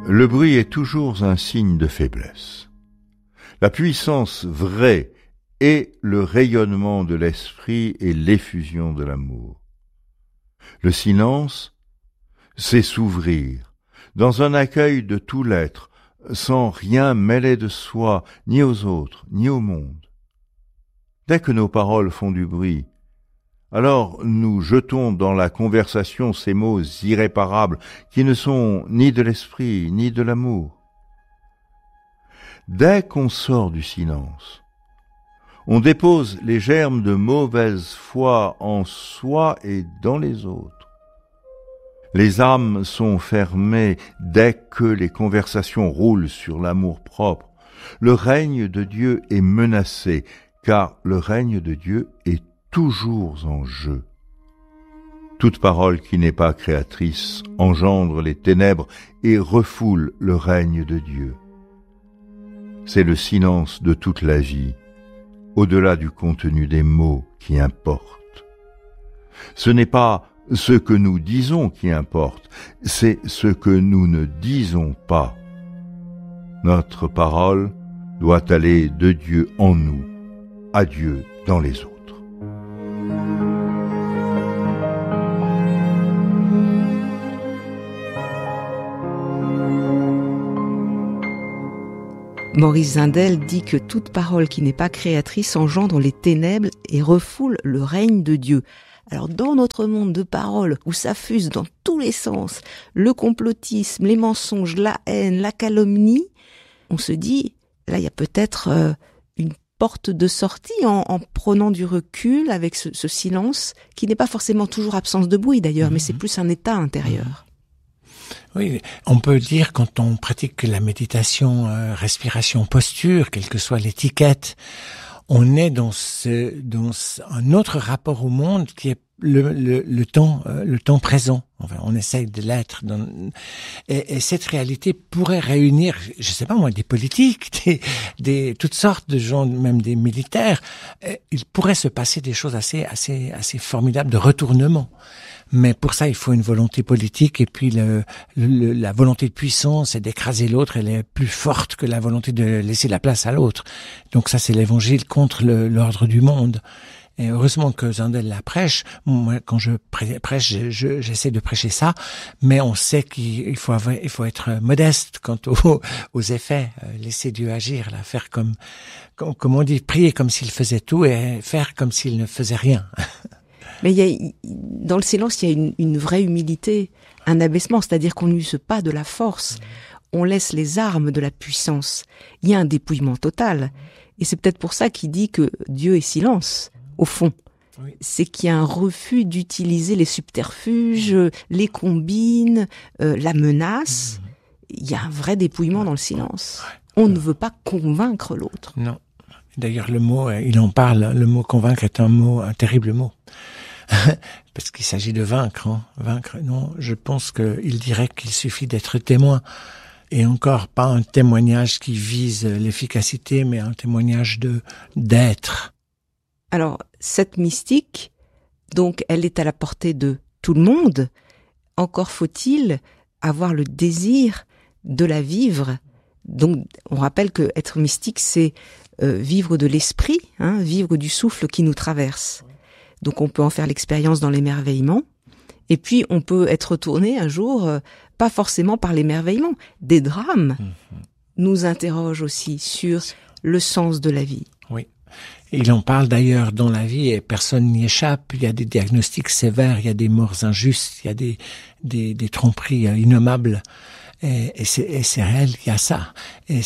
Le bruit est toujours un signe de faiblesse. La puissance vraie est le rayonnement de l'esprit et l'effusion de l'amour. Le silence, c'est s'ouvrir dans un accueil de tout l'être, sans rien mêler de soi, ni aux autres, ni au monde. Dès que nos paroles font du bruit, alors nous jetons dans la conversation ces mots irréparables qui ne sont ni de l'esprit ni de l'amour. Dès qu'on sort du silence, on dépose les germes de mauvaise foi en soi et dans les autres. Les âmes sont fermées dès que les conversations roulent sur l'amour-propre. Le règne de Dieu est menacé, car le règne de Dieu est toujours en jeu. Toute parole qui n'est pas créatrice engendre les ténèbres et refoule le règne de Dieu. C'est le silence de toute la vie, au-delà du contenu des mots qui importe. Ce n'est pas ce que nous disons qui importe, c'est ce que nous ne disons pas. Notre parole doit aller de Dieu en nous à Dieu dans les autres. Maurice Zindel dit que toute parole qui n'est pas créatrice engendre les ténèbres et refoule le règne de Dieu. Alors dans notre monde de paroles où ça fuse dans tous les sens, le complotisme, les mensonges, la haine, la calomnie, on se dit, là il y a peut-être une porte de sortie en prenant du recul avec ce silence qui n'est pas forcément toujours absence de bruit d'ailleurs, mais c'est plus un état intérieur. Oui, on peut dire quand on pratique la méditation, respiration, posture, quelle que soit l'étiquette, on est dans un autre rapport au monde qui est le temps présent. Enfin, on essaye de l'être. Et cette réalité pourrait réunir, je sais pas moi, des politiques, toutes sortes de gens, même des militaires. Il pourrait se passer des choses assez formidables de retournement. Mais pour ça, il faut une volonté politique et puis la volonté de puissance et d'écraser l'autre, elle est plus forte que la volonté de laisser la place à l'autre. Donc ça, c'est l'évangile contre l'ordre du monde. Et heureusement que Zindel la prêche. Moi, quand je prêche, j'essaie de prêcher ça, mais on sait qu'il faut être modeste quant aux effets. Laisser Dieu agir, là, faire comme on dit, prier comme s'il faisait tout et faire comme s'il ne faisait rien. Mais dans le silence, il y a une vraie humilité, un abaissement, c'est-à-dire qu'on n'use pas de la force, on laisse les armes de la puissance. Il y a un dépouillement total. Et c'est peut-être pour ça qu'il dit que Dieu est silence, au fond. Oui. C'est qu'il y a un refus d'utiliser les subterfuges, les combines, la menace. Il y a un vrai dépouillement dans le silence. On ne veut pas convaincre l'autre. Non. D'ailleurs, le mot, il en parle, le mot convaincre est un terrible mot. Parce qu'il s'agit de vaincre, hein. Vaincre, non, je pense qu'il dirait qu'il suffit d'être témoin. Et encore pas un témoignage qui vise l'efficacité, mais un témoignage d'être. Alors, cette mystique, donc, elle est à la portée de tout le monde. Encore faut-il avoir le désir de la vivre. Donc, on rappelle que être mystique, c'est vivre de l'esprit, hein, vivre du souffle qui nous traverse. Donc on peut en faire l'expérience dans l'émerveillement, et puis on peut être tourné un jour, pas forcément par l'émerveillement. Des drames nous interrogent aussi sur le sens de la vie. Oui. Il en parle d'ailleurs dans la vie et personne n'y échappe. Il y a des diagnostics sévères, il y a des morts injustes, il y a des tromperies innommables. Et c'est réel, il y a ça. Et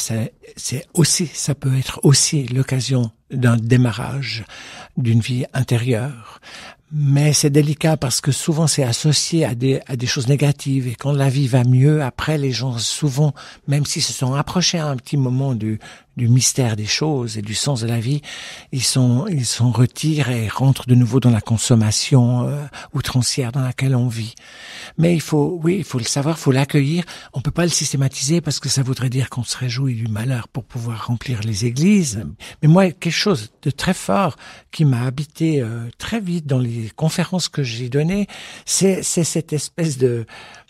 ça peut être aussi l'occasion d'un démarrage d'une vie intérieure. Mais c'est délicat parce que souvent c'est associé à des choses négatives. Et quand la vie va mieux, après les gens souvent, même s'ils se sont approchés à un petit moment du mystère des choses et du sens de la vie, ils s'en retirent et rentrent de nouveau dans la consommation outrancière dans laquelle on vit. Mais il faut le savoir, il faut l'accueillir. On peut pas le systématiser parce que ça voudrait dire qu'on se réjouit du malheur pour pouvoir remplir les églises. Mais moi, quelque chose de très fort qui m'a habité très vite dans les conférences que j'ai données, c'est cette espèce de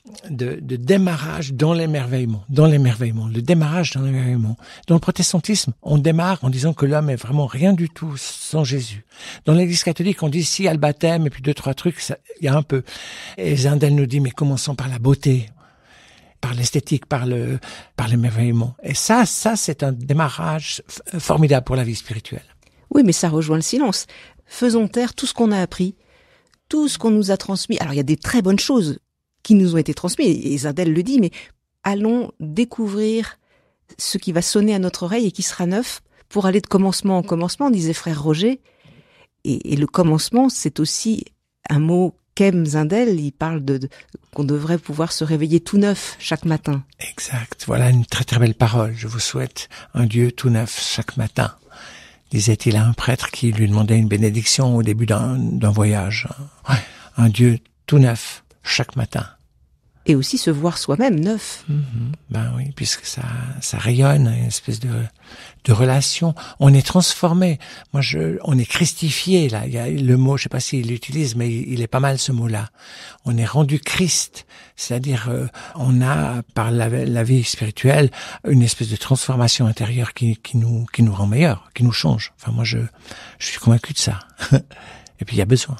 démarrage dans l'émerveillement, le démarrage dans l'émerveillement. Dans le protestantisme, on démarre en disant que l'homme est vraiment rien du tout sans Jésus. Dans l'Église catholique, on dit si il y a le baptême et puis 2-3 trucs, il y a un peu. Et Zindel nous dit mais commençons par la beauté, par l'esthétique, par l'émerveillement. Et ça c'est un démarrage formidable pour la vie spirituelle. Oui, mais ça rejoint le silence. Faisons taire tout ce qu'on a appris, tout ce qu'on nous a transmis. Alors il y a des très bonnes choses qui nous ont été transmises, et Zindel le dit, mais allons découvrir ce qui va sonner à notre oreille et qui sera neuf pour aller de commencement en commencement, disait frère Roger. Et le commencement, c'est aussi un mot qu'aime Zindel. Il parle qu'on devrait pouvoir se réveiller tout neuf chaque matin. Exact. Voilà une très très belle parole. Je vous souhaite un Dieu tout neuf chaque matin, disait-il à un prêtre qui lui demandait une bénédiction au début d'un voyage. Ouais. Un Dieu tout neuf chaque matin. Et aussi se voir soi-même neuf. Ben oui, puisque ça rayonne, une espèce de relation. On est transformé. On est christifié, là. Il y a le mot, je sais pas s'il l'utilise, mais il est pas mal ce mot-là. On est rendu Christ. C'est-à-dire, on a, par la vie spirituelle, une espèce de transformation intérieure qui nous rend meilleurs, qui nous change. Enfin, moi, je suis convaincu de ça. Et puis, il y a besoin.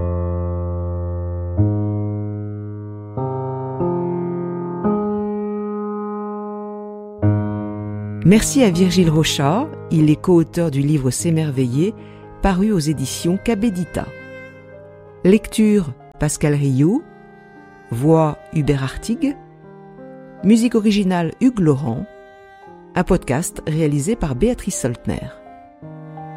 Merci à Virgile Rochat, il est co-auteur du livre S'émerveiller, paru aux éditions Cabedita. Lecture Pascal Rioux, voix Hubert Artigue, musique originale Hugues Laurent, un podcast réalisé par Béatrice Soltner.